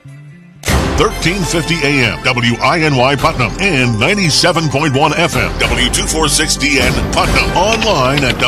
1350 AM, WINY Putnam, and 97.1 FM, W246DN Putnam. Online at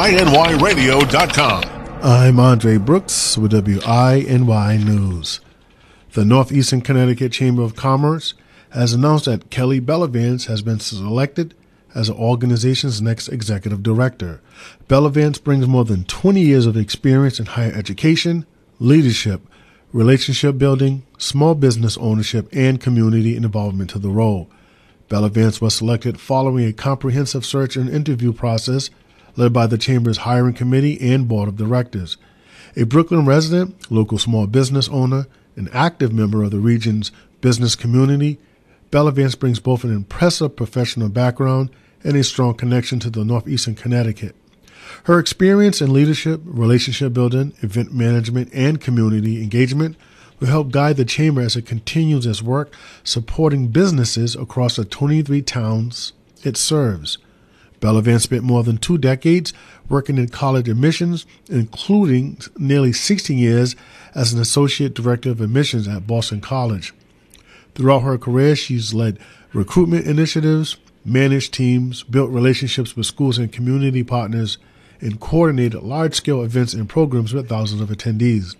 WINYradio.com. I'm Andre Brooks with WINY News. The Northeastern Connecticut Chamber of Commerce has announced that Kelly Bellavance has been selected as the organization's next executive director. Bellavance brings more than 20 years of experience in higher education, leadership, relationship building, small business ownership, and community involvement to the role. Bellavance was selected following a comprehensive search and interview process led by the Chamber's hiring committee and board of directors. A Brooklyn resident, local small business owner, an active member of the region's business community, Bellavance brings both an impressive professional background and a strong connection to the Northeastern Connecticut. Her experience in leadership, relationship building, event management, and community engagement will help guide the Chamber as it continues its work supporting businesses across the 23 towns it serves. Bellavance spent more than 2 decades working in college admissions, including nearly 16 years as an associate director of admissions at Boston College. Throughout her career, she's led recruitment initiatives, managed teams, built relationships with schools and community partners, and coordinated large-scale events and programs with thousands of attendees.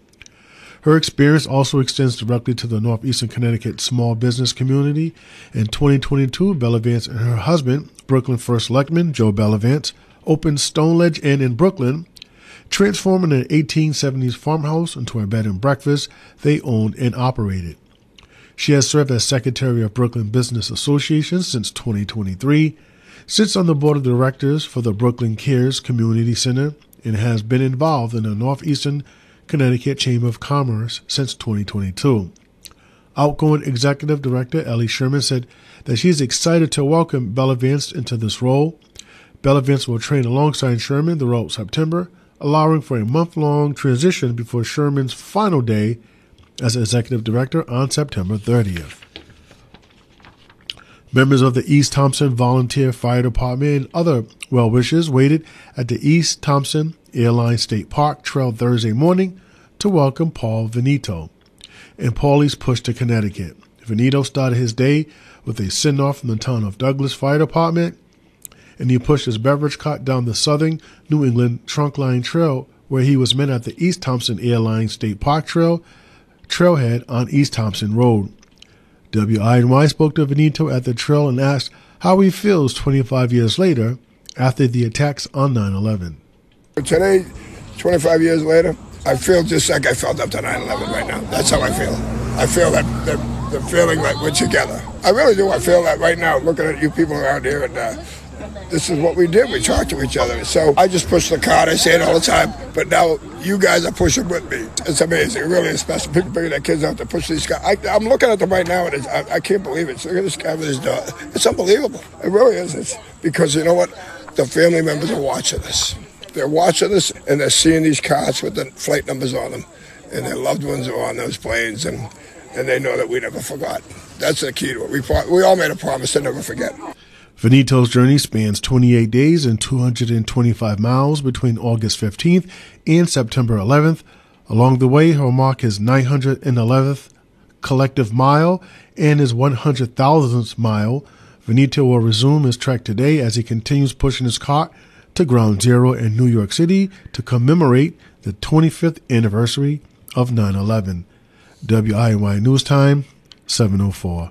Her experience also extends directly to the Northeastern Connecticut small business community. In 2022, Bellavance and her husband, Brooklyn First Selectman Joe Bellavance, opened Stone Ledge Inn in Brooklyn, transforming an 1870s farmhouse into a bed and breakfast they owned and operated. She has served as Secretary of Brooklyn Business Association since 2023, sits on the board of directors for the Brooklyn Cares Community Center, and has been involved in the Northeastern Connecticut Chamber of Commerce since 2022. Outgoing Executive Director Ellie Sherman said that she is excited to welcome Bellavance into this role. Bellavance will train alongside Sherman throughout September, allowing for a month-long transition before Sherman's final day as Executive Director on September 30th. Members of the East Thompson Volunteer Fire Department and other well-wishers waited at the East Thompson Airline State Park Trail Thursday morning to welcome Paul Veneto and Paulie's Push to Connecticut. Veneto started his day with a send-off from the town of Douglas Fire Department, and he pushed his beverage cart down the southern New England Trunkline Trail, where he was met at the East Thompson Airline State Park Trailhead on East Thompson Road. WINY spoke to Veneto at the trail and asked how he feels 25 years later after the attacks on 9/11. Today, 25 years later, I feel just like I felt after 9/11 right now. That's how I feel. I feel that the feeling that we're together. I really do. I feel that right now, looking at you people around here, and this is what we did. We talked to each other. So I just push the cart. I say it all the time. But now you guys are pushing with me. It's amazing. It really is special. People bringing their kids out to push these cars. I'm looking at them right now, and I can't believe it. So look at this guy with his dog. It's unbelievable. It really is. It's because you know what? The family members are watching this. They're watching this, and they're seeing these cars with the flight numbers on them, and their loved ones are on those planes, and they know that we never forgot. That's the key to it. We all made a promise to never forget. Veneto's journey spans 28 days and 225 miles between August 15th and September 11th. Along the way, he'll mark his 911th collective mile and his 100,000th mile. Veneto will resume his trek today as he continues pushing his cart to Ground Zero in New York City to commemorate the 25th anniversary of 9/11. WINY News Time, 7:04.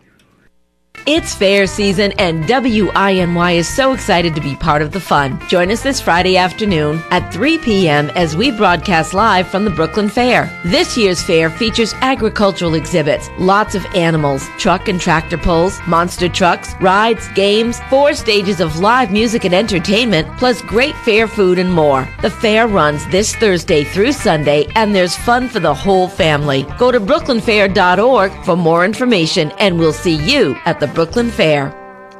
It's fair season, and WINY is so excited to be part of the fun. Join us this Friday afternoon at 3 p.m. as we broadcast live from the Brooklyn Fair. This year's fair features agricultural exhibits, lots of animals, truck and tractor pulls, monster trucks, rides, games, 4 stages of live music and entertainment, plus great fair food and more. The fair runs this Thursday through Sunday, and there's fun for the whole family. Go to brooklynfair.org for more information, and we'll see you at the Brooklyn Fair.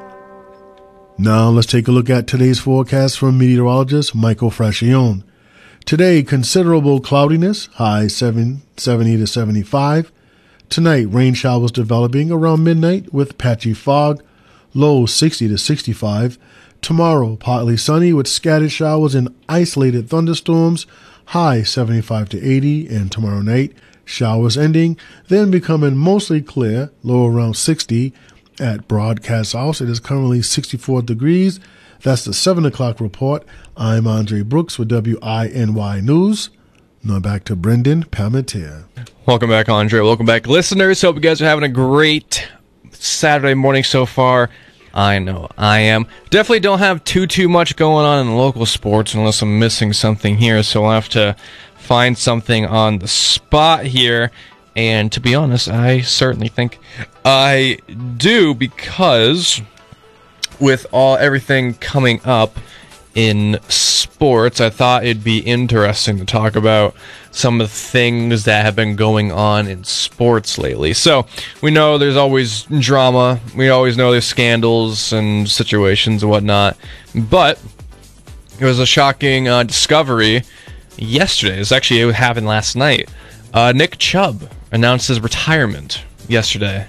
Now let's take a look at today's forecast from meteorologist Michael Frascione. Today, considerable cloudiness, high 70 to 75. Tonight, rain showers developing around midnight with patchy fog, low 60 to 65. Tomorrow, partly sunny with scattered showers and isolated thunderstorms, high 75 to 80. And tomorrow night, Showers ending, then becoming mostly clear, low around 60 at Broadcast House. It is currently 64 degrees. That's the 7 o'clock report. I'm Andre Brooks with WINY News. Now back to Brendan Palmetier. Welcome back, Andre. Welcome back, listeners. Hope you guys are having a great Saturday morning so far. I know I am. Definitely don't have too much going on in local sports unless I'm missing something here, so I'll have to find something on the spot here. And to be honest, I certainly think I do, because with everything coming up in sports, I thought it'd be interesting to talk about some of the things that have been going on in sports lately. So we know there's always drama. We always know there's scandals and situations and whatnot. But it was a shocking discovery yesterday. It happened last night. Nick Chubb announced his retirement yesterday.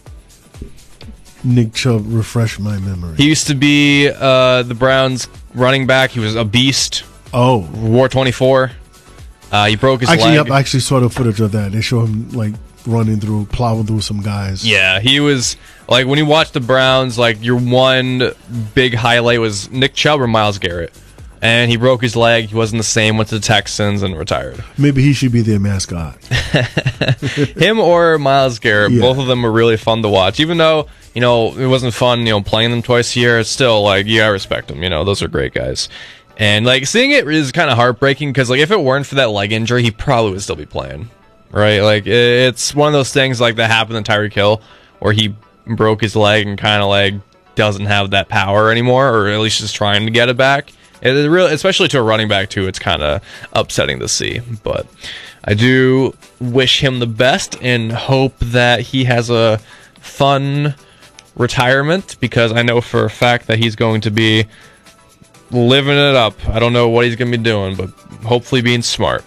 Nick Chubb, refresh my memory. He used to be the Browns running back. He was a beast. Oh. Wore 24. He broke his leg. Yep, I actually saw the footage of that. They show him like plowing through some guys. Yeah, he was like, when you watch the Browns, like your one big highlight was Nick Chubb or Myles Garrett. And he broke his leg. He wasn't the same. Went to the Texans and retired. Maybe he should be their mascot. Him or Myles Garrett, yeah. Both of them were really fun to watch. Even though, it wasn't fun, playing them twice a year, it's still, like, you gotta respect them. Those are great guys. And, like, seeing it is kind of heartbreaking because, like, if it weren't for that leg injury, he probably would still be playing, right? Like, it's one of those things, like, that happened to Tyreek Hill, where he broke his leg and kind of, like, doesn't have that power anymore, or at least is trying to get it back. It really, especially to a running back, too, it's kind of upsetting to see. But I do wish him the best and hope that he has a fun retirement, because I know for a fact that he's going to be living it up. I don't know what he's going to be doing, but hopefully being smart.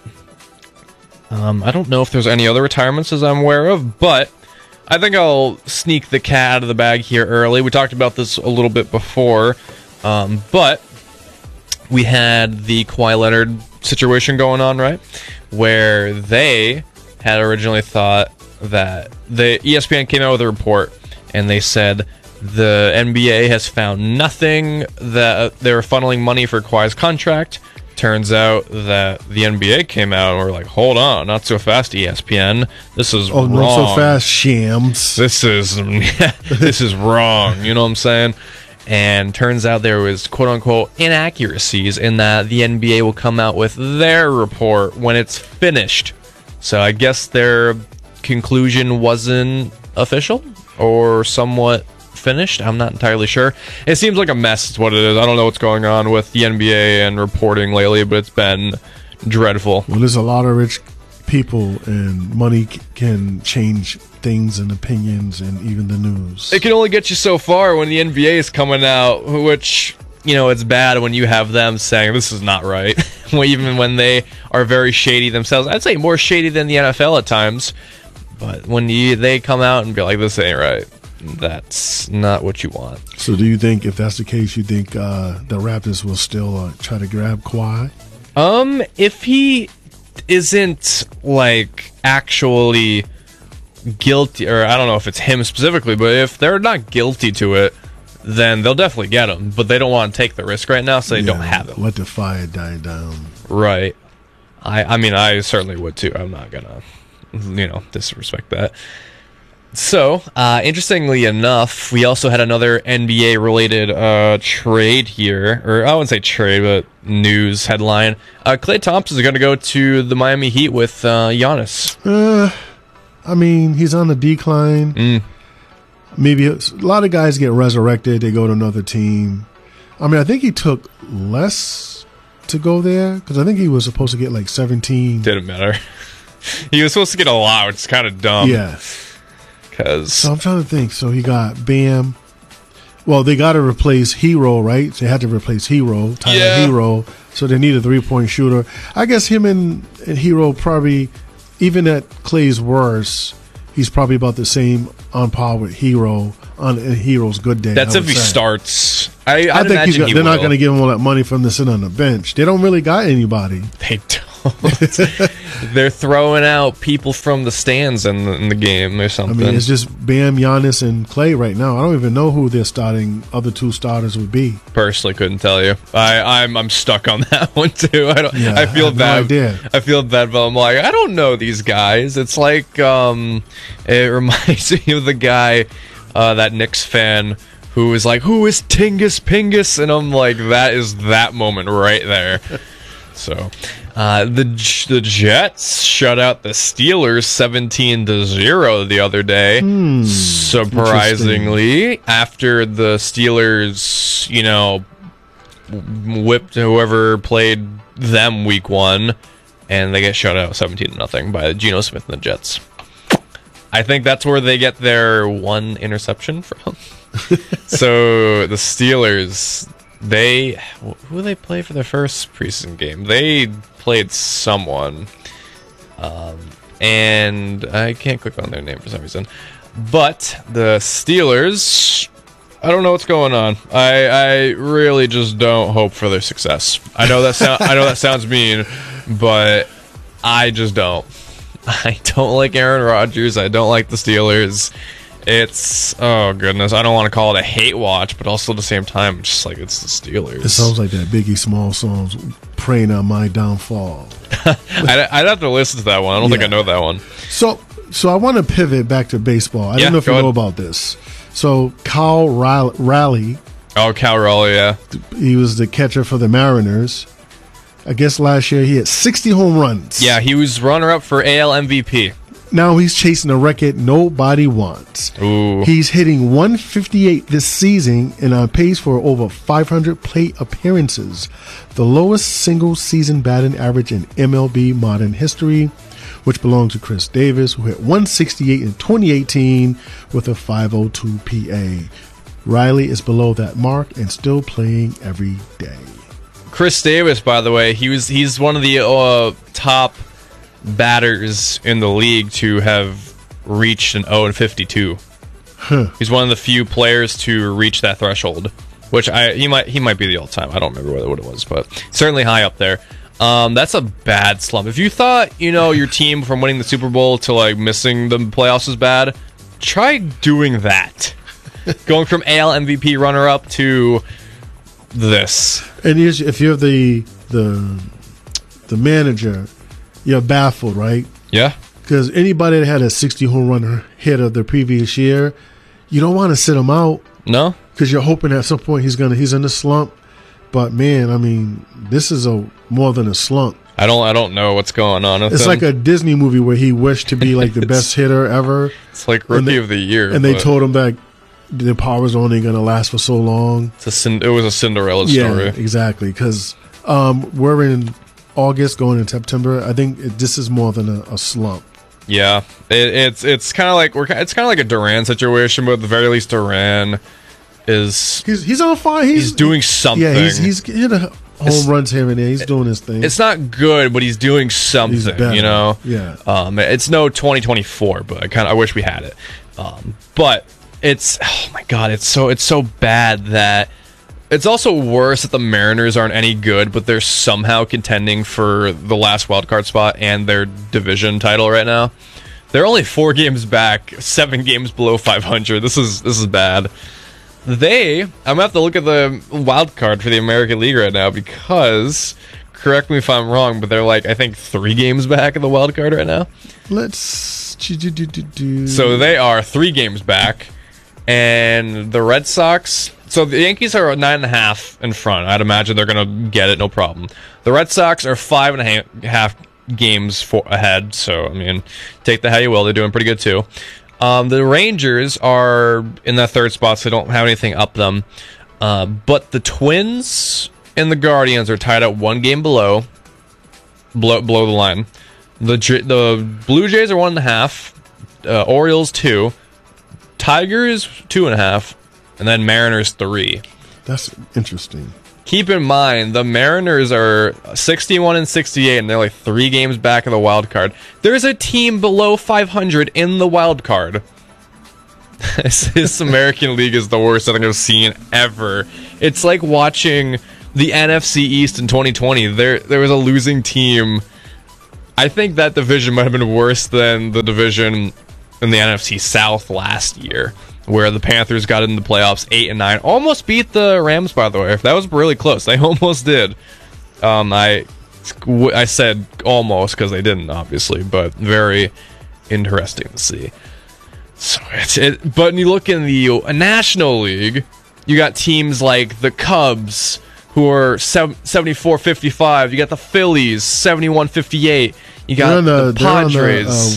I don't know if there's any other retirements as I'm aware of, but I think I'll sneak the cat out of the bag here early. We talked about this a little bit before, but we had the Kawhi Leonard situation going on, right? Where they had originally thought that the ESPN came out with a report, and they said the NBA has found nothing, that they were funneling money for Kawhi's contract. Turns out that the NBA came out and were like, hold on, not so fast, ESPN. This is wrong. Not so fast, Shams. This is wrong. You know what I'm saying? And turns out there was quote-unquote inaccuracies in that the NBA will come out with their report when it's finished. So I guess their conclusion wasn't official or somewhat finished. I'm not entirely sure. It seems like a mess is what it is. I don't know what's going on with the NBA and reporting lately, but it's been dreadful. Well, there's a lot of rich people, and money can change things and opinions and even the news. It can only get you so far when the NBA is coming out, which, it's bad when you have them saying this is not right. Even when they are very shady themselves. I'd say more shady than the NFL at times. But when they come out and be like, this ain't right, that's not what you want. So do you think, if that's the case, you think the Raptors will still try to grab Kawhi? If he isn't, like, actually guilty, or I don't know if it's him specifically, but if they're not guilty to it, then they'll definitely get him. But they don't want to take the risk right now, so they don't have him. Let the fire die down. Right. I mean, I certainly would too. I'm not gonna, disrespect that. So, interestingly enough, we also had another NBA-related trade here, or I wouldn't say trade, but news headline. Klay Thompson is going to go to the Miami Heat with Giannis. I mean, he's on the decline. Maybe a lot of guys get resurrected. They go to another team. I mean, I think he took less to go there, because I think he was supposed to get like 17. Didn't matter. He was supposed to get a lot, which is kind of dumb. Yeah. So I'm trying to think. So he got Bam. Well, they got to replace Hero, right? They had to replace Hero, Tyler Hero. So they need a 3-point shooter. I guess him and Hero probably, even at Klay's worst, he's probably about the same on par with Hero on Hero's good day. That's if he starts. I think they're not going to give him all that money for him to sit on the bench. They don't really got anybody. They don't. They're throwing out people from the stands in the game or I something. mean, it's just Bam, Giannis, and Clay right now. I don't even know who their other two starters would be. Personally, couldn't tell you. I'm stuck on that one too. I feel have no bad. idea. I feel bad, but I'm like, I don't know these guys. It's like it reminds me of the guy, that Knicks fan who was like, "Who is Tingus Pingus?" And I'm like, that is that moment right there. So, the Jets shut out the Steelers 17-0 the other day. Surprisingly, after the Steelers, whipped whoever played them week 1, and they get shut out 17-0 by Geno Smith and the Jets. I think that's where they get their one interception from. So the Steelers, who they play for their first preseason game? They played someone, and I can't click on their name for some reason. But the Steelers, I don't know what's going on. I really just don't hope for their success. I know that sounds mean, but I just don't. I don't like Aaron Rodgers. I don't like the Steelers. It's, oh goodness, I don't want to call it a hate watch, but also at the same time, just like, it's the Steelers. It sounds like that Biggie Small songs, "Praying on My Downfall." I'd have to listen to that one. I don't think I know that one. So I want to pivot back to baseball. I don't know if you know about this. So Cal Raleigh. Oh, Cal Raleigh, yeah. He was the catcher for the Mariners. I guess last year he had 60 home runs. Yeah, he was runner-up for AL MVP. Now he's chasing a record nobody wants. Ooh. He's hitting 158 this season and on pace for over 500 plate appearances, the lowest single-season batting average in MLB modern history, which belongs to Chris Davis, who hit 168 in 2018 with a 502 PA. Riley is below that mark and still playing every day. Chris Davis, by the way, he's one of the top batters in the league to have reached an 0-52. He's one of the few players to reach that threshold, which he might be the all-time. I don't remember what it was, but certainly high up there. That's a bad slump. If you thought your team from winning the Super Bowl to like missing the playoffs is bad, try doing that. Going from AL MVP runner-up to this. And if you're the manager, you're baffled, right? Yeah. Because anybody that had a 60 home run hit of the previous year, you don't want to sit him out. No. Because you're hoping at some point he's in a slump. But man, I mean, this is more than a slump. I don't know what's going on with It's him. like a Disney movie where he wished to be like the best hitter ever. It's like Rookie of the Year. And they told him that the power was only going to last for so long. It was a Cinderella story. Yeah, exactly. Because we're in August going into September. I think this is more than a slump. Yeah, it's kind of like a Duran situation, but at the very least, Duran is he's on fire. He's doing something. Yeah, he's hit home runs here and there. He's doing his thing. It's not good, but he's doing something. He's better. Yeah. It's no 2024, but I wish we had it. But it's, oh my god, it's so bad that. It's also worse that the Mariners aren't any good, but they're somehow contending for the last wildcard spot and their division title right now. They're only 4 games back, 7 games below 500. This is bad. I'm gonna have to look at the wildcard for the American League right now because, correct me if I'm wrong, but they're like, I think 3 games back of the wildcard right now. So they are 3 games back, and the Red Sox. So the Yankees are 9.5 in front. I'd imagine they're going to get it, no problem. The Red Sox are 5.5 games ahead. So, I mean, take that how you will. They're doing pretty good, too. The Rangers are in that 3rd spot, so they don't have anything up them. But the Twins and the Guardians are tied at 1 game below the line. The Blue Jays are 1.5. Orioles, 2. Tigers, 2.5. And then Mariners 3. That's interesting. Keep in mind, the Mariners are 61 and 68, and they're like 3 games back of the wild card. There's a team below 500 in the wild card. This American League is the worst I think I've seen ever. It's like watching the NFC East in 2020. There was a losing team I think that division might have been worse than the division in the NFC South last year, where the Panthers got in the playoffs 8-9, almost beat the Rams. By the way, that was really close. They almost did. I said almost because they didn't, obviously, but very interesting to see. So but when you look in the National League, you got teams like the Cubs, who are 74-55. You got the Phillies, 71-58. You got the Padres.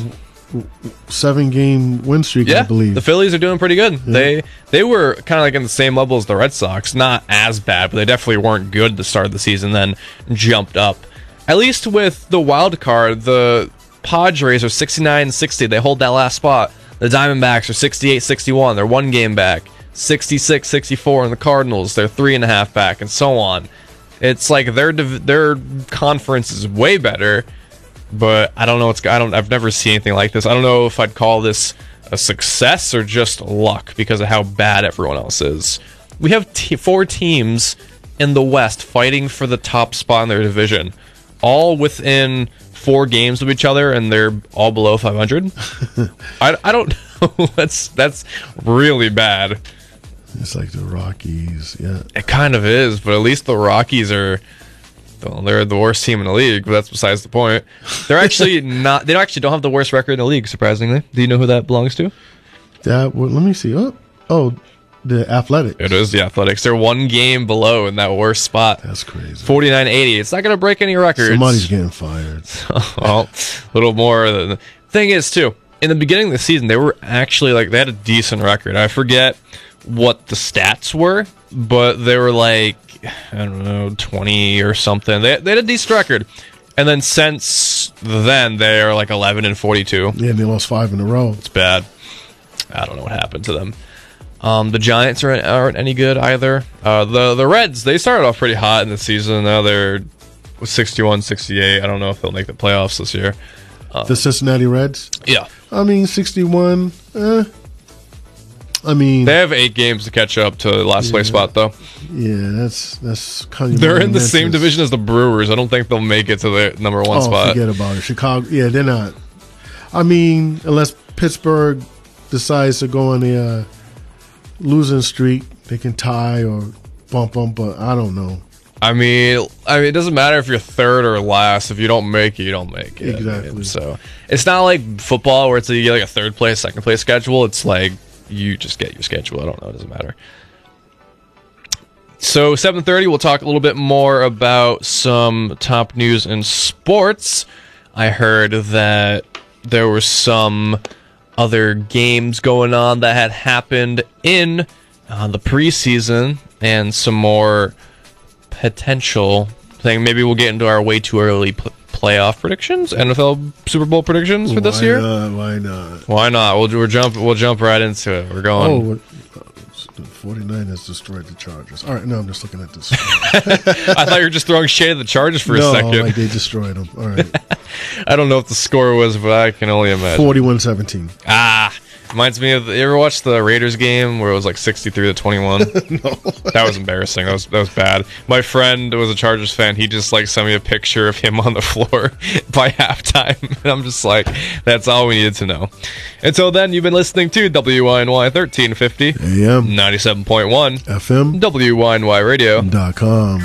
7-game win streak, I believe. The Phillies are doing pretty good. Yeah. They were kind of like in the same level as the Red Sox. Not as bad, but they definitely weren't good at the start of the season, then jumped up. At least with the wild card, the Padres are 69-60. They hold that last spot. The Diamondbacks are 68-61. They're 1 game back. 66-64 in the Cardinals. They're 3.5 back, and so on. It's like their conference is way better, but I don't know. I've never seen anything like this. I don't know if I'd call this a success or just luck because of how bad everyone else is. We have 4 teams in the West fighting for the top spot in their division, all within 4 games of each other, and they're all below 500. I don't know. That's really bad. It's like the Rockies, yeah. It kind of is, but at least the Rockies are, well, they're the worst team in the league, but that's besides the point. They're actually not, they actually don't have the worst record in the league, surprisingly. Do you know who that belongs to? Let me see. Oh, the Athletics. It is the Athletics. They're 1 game below in that worst spot. That's crazy. 49-80. It's not going to break any records. Somebody's getting fired. Well, a little more. The thing is, too, in the beginning of the season, they were actually like, they had a decent record. I forget what the stats were, but they were like, I don't know, 20 or something. They had a decent record. And then since then, they are like 11-42. Yeah, they lost 5 in a row. It's bad. I don't know what happened to them. The Giants aren't any good either. The Reds, they started off pretty hot in the season. Now they're 61-68. I don't know if they'll make the playoffs this year. The Cincinnati Reds? Yeah. I mean, 61. I mean, they have 8 games to catch up to the last place spot, though. Yeah, that's kind of. They're in the same division as the Brewers. I don't think they'll make it to the number 1 spot. Forget about it. Chicago, yeah, they're not. I mean, unless Pittsburgh decides to go on the losing streak, they can tie or bump them, but I don't know. I mean, it doesn't matter if you're third or last. If you don't make it, you don't make it. Exactly. So it's not like football where you get like a 3rd place, 2nd place schedule. It's like you just get your schedule. I don't know. It doesn't matter. So 7:30, we'll talk a little bit more about some top news in sports. I heard that there were some other games going on that had happened in the preseason and some more potential thing. Maybe we'll get into our way too early playoff predictions, NFL Super Bowl predictions for this year. Why not? Why not? We'll jump right into it. We're going. The 49ers destroyed the Chargers. All right, no, I'm just looking at this. I thought you were just throwing shade at the Chargers for a second. No, like they destroyed them. All right. I don't know what the score was, but I can only imagine. 41-17. Reminds me of, you ever watched the Raiders game where it was like 63-21? No. That was embarrassing. That was bad. My friend was a Chargers fan. He just like sent me a picture of him on the floor by halftime. And I'm just like, that's all we needed to know. Until then, you've been listening to WYNY 1350 AM 97.1 FM WYNY Radio.com.